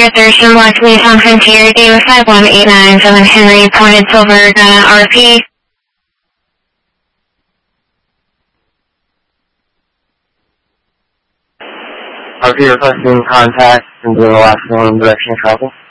Thurston Watson on Frontier Data 51897 Henry Pointed Silver RP. RP requesting contact and doing the last one direction of travel.